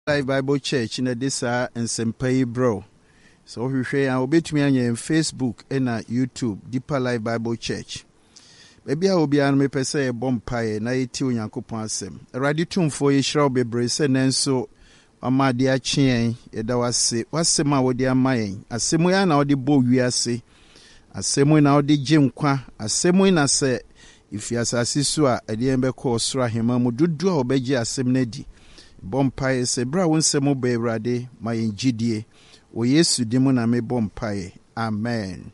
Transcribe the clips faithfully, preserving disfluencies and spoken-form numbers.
Life Bible Church in Adisa and Sempai Bro. So we share our bit me on Facebook and YouTube, Deeper Life Bible Church. Maybe I will be on me per se a bomb pie, na iti unyanko pansem. A raditum for ye shall be brace and so ama dear chien, yeda was what's the ma with dear mine, a semuya now the bow we are say, a semuya now the jim qua, a semuya say, if you as a sisua, a dear beko sra him, do do obeji a semnedi. Bompaye se bra won semo be brade ma yengidie o Yesu dimu na me bompaye amen.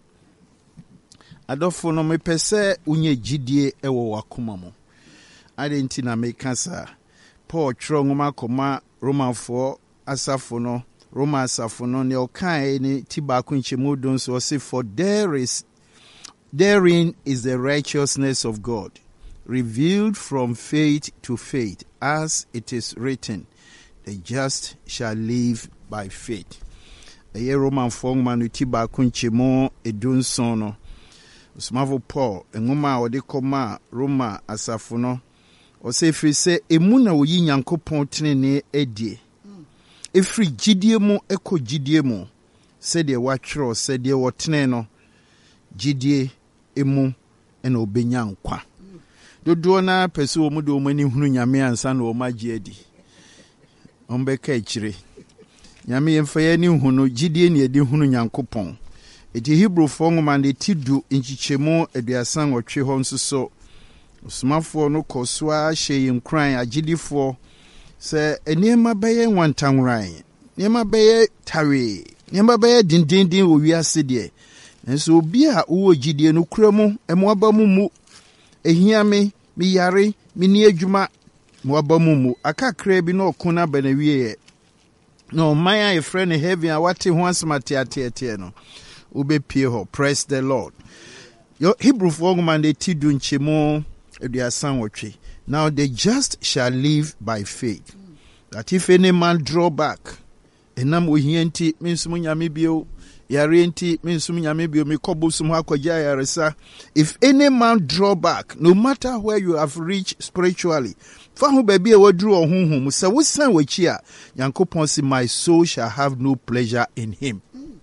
Adofo no me pese unye gidie ewo wakoma mo adenti na me kasa Paul tro ngoma koma Romanfo asafo no Roma asafo no ne okan ni tibako nchemu don so say for there is therein is the righteousness of God revealed from faith to faith, as it is written, the just shall live by faith. A year Roman form manutiba kunchimo edun sono. Usmavo Paul, and Muma or de coma Roma asafuno, or say free say, Emuna wo yin yanko pontine ne edie. If free gidiemo echo gidiemo, said ye watcher, said ye watneno, gidie emu and obenyankwa. Dodo na pese wo mu do mani hunu nyame ansa na o magye adi ombeka ekire nyame yemfa ya ni hunu gidie ne edi hunu nyankopon eti Hebrew fo ngoma ne tidu nchichemu aduasan otwe ho nsoso osmafo no kosua hye nkran agidifo se eniema beye wantanran niema beye tawe niema beye dindindin wo wiase de enso obi a wo gidie no kuramu emoaba mu mu ehiame mi yare mi ni adwuma mo abamumu akakra bi na okuna banawie no maya e friend heaven a wate ho asmate atete no ubepie ho. Praise the Lord. Your Hebrew for man de tidu nchemo eduasan wotwe. Now the just shall live by faith, that if any man draw back enam ohienti mensum nyame bio Yarenti means maybe me kobusum hakwaja yaresa. If any man draw back, no matter where you have reached spiritually, fahu baby a drew on whom so we san wachia yankopon si my soul shall have no pleasure in him.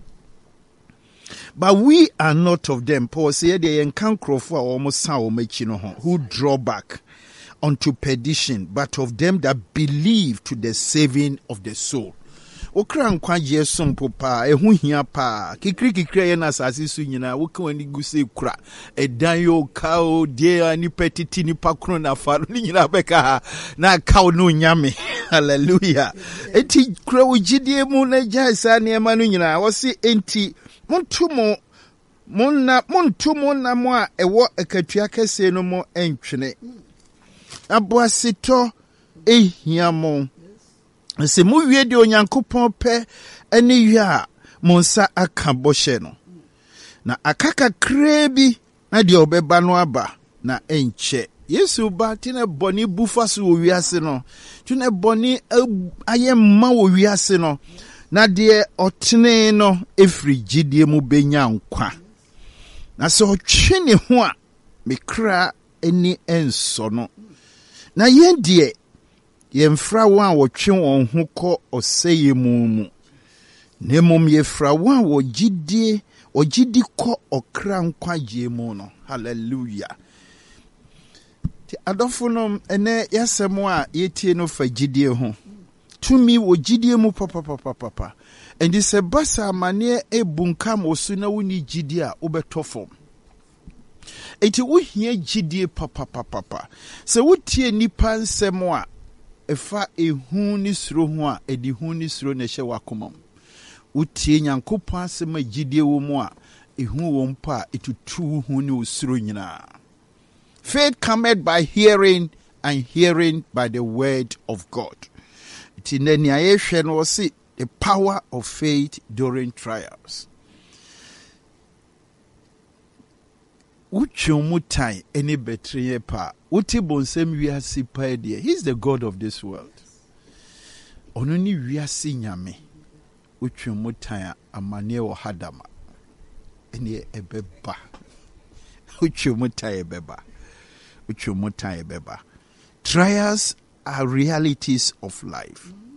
But we are not of them. Paul said they encounter for almost sound who draw back unto perdition, but of them that believe to the saving of the soul. Okra nkwaje sompo pa ehu hia pa kikri kikri ye na asase su nyina woka wani guse kura edan yo kao die ani petiti ni pakro na faru ni nyina beka na kao no nyame. Hallelujah. Eti kura ugidie mu na jaisa ne ma no nyina wo se enti montumo monna montumo na mo a ewo akatua kese no mo entwene aboaseto ehia mo. Se mu wie de onyankopon pe ani wie a monsa aka boshe no na akaka krebi na de obeba no aba na enche Yesu ba tine boni bufaso wo wiase no tune boni ayemma wo wiase no na de otene no efri gidie mu benya nkwa na so otwe ne ho a mekra eni enso no na yendie yemfra wan wo twe won ho kɔ oseye mu mu nemom yefra wan wo gidie ogidi kɔ okra nkwaje mu no. Hallelujah. Ti adofo no ene yasem a yetie no fa gidie ho tumi wo gidie mu papa papa papa endi se basa mane ebunkam osu na woni gidie a obetofom enti wo hia gidie papa papa papa se wotie nipa nsem a efa ehu ni suro ho a edi hu ni suro na hye wakoma utie nyankopon asema gidie wo mu a ehu wo mpa etutu hu ni usuro nyina. Faith cometh by hearing, and hearing by the word of God. Tineni ayehwe no see the power of faith during trials. Uchumutai any betrayal pa uti bonsem wiase pa de. He's the God of this world. Ononi wiase nyame uchumutai amane wo hadama ene ebeba uchumutai ebeba uchumutai ebeba. Trials are realities of life.